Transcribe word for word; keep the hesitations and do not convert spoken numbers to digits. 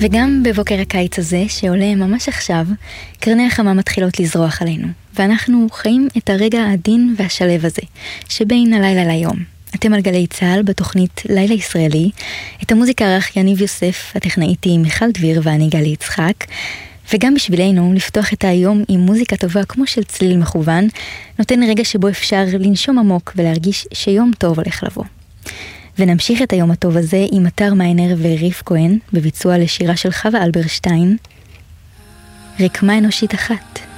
וגם בבוקר הקיץ הזה שעולה ממש עכשיו, קרני החמה מתחילות לזרוח עלינו, ואנחנו חיים את הרגע העדין והשלב הזה, שבין הלילה ליום. אתם על גלי צהל בתוכנית לילה ישראלי, את המוזיקה ערך יניב יוסף, הטכנאית היא מיכל דביר ואני גלי יצחק, וגם בשבילנו לפתוח את היום עם מוזיקה טובה כמו של צליל מכוון, נותן רגע שבו אפשר לנשום עמוק ולהרגיש שיום טוב הולך לבוא. ונמשיך את היום הטוב הזה עם אתר מיינר וריף כהן, בביצוע לשירה של חווה אלברשטיין, רקמה אנושית אחת.